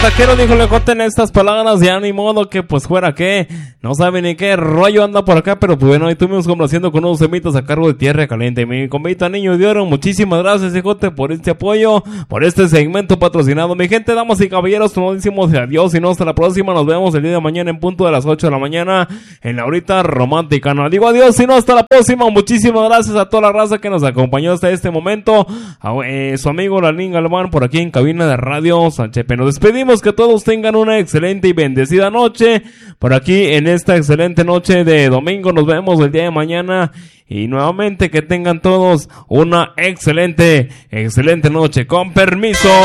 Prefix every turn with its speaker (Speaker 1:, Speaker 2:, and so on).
Speaker 1: taquero dijo le en estas palabras, ya ni modo que pues fuera que no sabe ni qué rollo anda por acá, pero pues bueno, ahí estuvimos complaciendo con unos semitas a cargo de Tierra Caliente. Mi convita Niño de Oro, muchísimas gracias, hijote, por este apoyo, por este segmento patrocinado. Mi gente, damas y caballeros, nos decimos adiós y no hasta la próxima. Nos vemos el día de mañana en punto de las 8 de la mañana en la horita romántica. No digo adiós y no hasta la próxima. Muchísimas gracias a toda la raza que nos acompañó hasta este momento. Su amigo Lalín Galván por aquí en cabina de Radio Sanchepe. Nos despedimos, que todos tengan una excelente y bendecida noche por aquí en esta excelente noche de domingo. Nos vemos el día de mañana y nuevamente que tengan todos una excelente noche. Con permiso.